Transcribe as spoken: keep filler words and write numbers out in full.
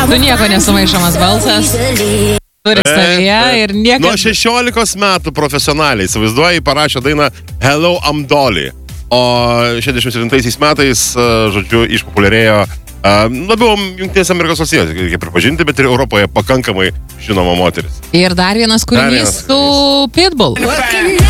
Tu nieko nesumaišomas balsas. Turi savyje ir niekas... Nuo šešiolikos metų profesionaliai, įsivaizduoji, parašė dainą Hello, I'm Dolly. O šešiasdešimt septintaisiais metais, žodžiu, išpopuliarėjo labiau Jungtinės Amerikos valstijos, reikia pripažinti, bet ir Europoje pakankamai žinoma moteris. Ir dar vienas kūrinys su Pitbull.